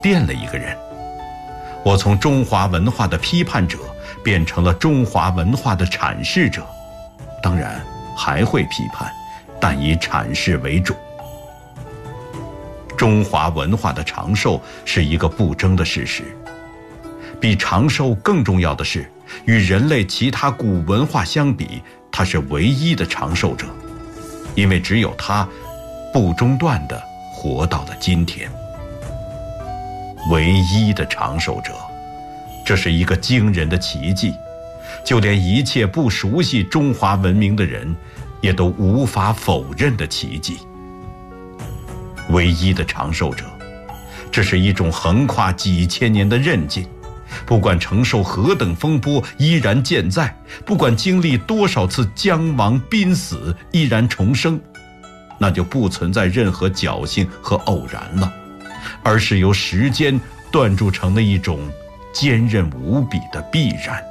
变了一个人。我从中华文化的批判者变成了中华文化的阐释者，当然还会批判，但以阐释为主。中华文化的长寿是一个不争的事实，比长寿更重要的是，与人类其他古文化相比，它是唯一的长寿者，因为只有它不中断地活到了今天。唯一的长寿者，这是一个惊人的奇迹，就连一切不熟悉中华文明的人也都无法否认的奇迹。唯一的长寿者，这是一种横跨几千年的韧劲，不管承受何等风波依然健在，不管经历多少次将亡濒死依然重生，那就不存在任何侥幸和偶然了，而是由时间锻铸成了一种坚韧无比的必然。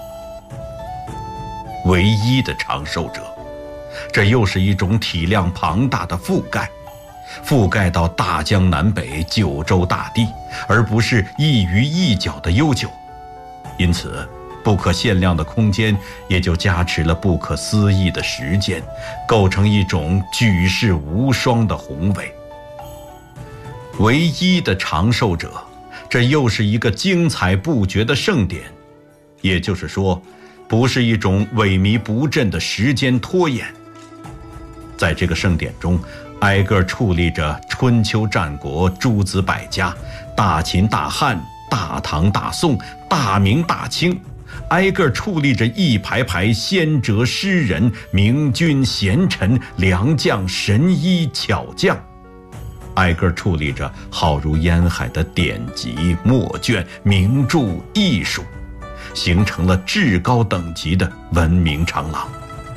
唯一的长寿者，这又是一种体量庞大的覆盖，覆盖到大江南北九州大地，而不是一隅一角的悠久。因此不可限量的空间也就加持了不可思议的时间，构成一种举世无双的宏伟。唯一的长寿者，这又是一个精彩不绝的盛典，也就是说，不是一种萎靡不振的时间拖延。在这个盛典中，挨个矗立着春秋战国诸子百家，大秦大汉，大唐大宋，大明大清，挨个矗立着一排排先哲诗人、明君贤臣、良将神医巧匠，挨个矗立着浩如烟海的典籍、墨卷、名著、艺术，形成了至高等级的文明长廊。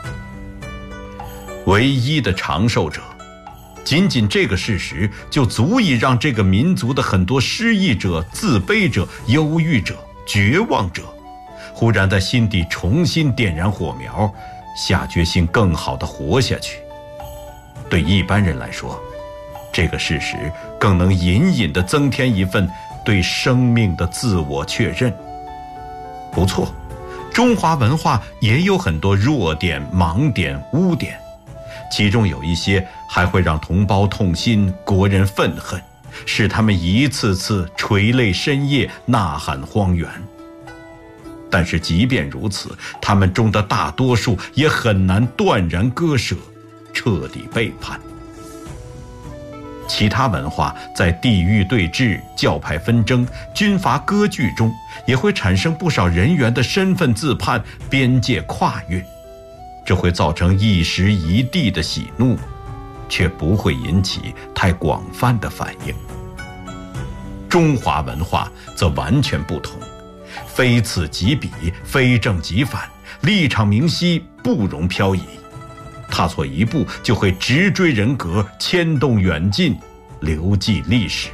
唯一的长寿者，仅仅这个事实就足以让这个民族的很多失意者、自卑者、忧郁者、绝望者，忽然在心底重新点燃火苗，下决心更好地活下去。对一般人来说，这个事实更能隐隐地增添一份对生命的自我确认。不错，中华文化也有很多弱点、盲点、污点，其中有一些还会让同胞痛心、国人愤恨，使他们一次次垂泪深夜，呐喊荒原。但是即便如此，他们中的大多数也很难断然割舍，彻底背叛。其他文化在地域对峙、教派纷争、军阀割据中，也会产生不少人员的身份自判、边界跨越，这会造成一时一地的喜怒，却不会引起太广泛的反应。中华文化则完全不同，非此即彼，非正即反，立场明晰，不容漂移。踏错一步就会直追人格，牵动远近，留记历史。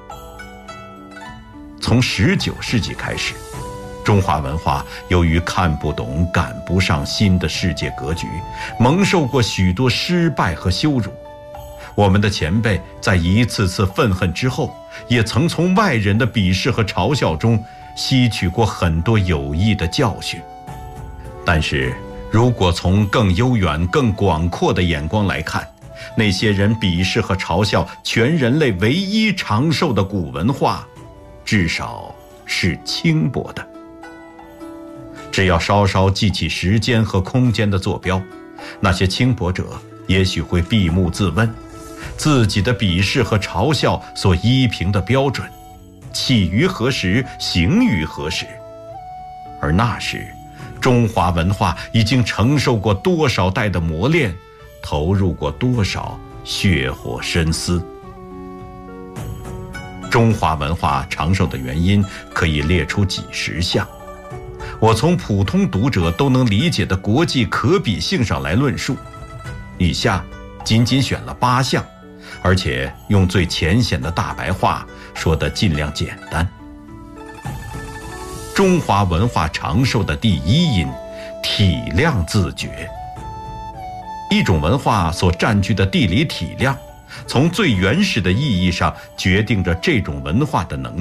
从19世纪开始，中华文化由于看不懂、赶不上新的世界格局，蒙受过许多失败和羞辱。我们的前辈在一次次愤恨之后，也曾从外人的鄙视和嘲笑中吸取过很多有益的教训。但是如果从更悠远、更广阔的眼光来看，那些人鄙视和嘲笑全人类唯一长寿的古文化，至少是轻薄的。只要稍稍记起时间和空间的坐标，那些轻薄者也许会闭目自问，自己的鄙视和嘲笑所依凭的标准，起于何时，行于何时。而那时，中华文化已经承受过多少代的磨练，投入过多少血火深思。中华文化长寿的原因可以列出几十项，我从普通读者都能理解的国际可比性上来论述，以下仅仅选了8项，而且用最浅显的大白话说得尽量简单。中华文化长寿的第一因，体量自觉。一种文化所占据的地理体量， 从最原始的意义上决定着这种文化的能力。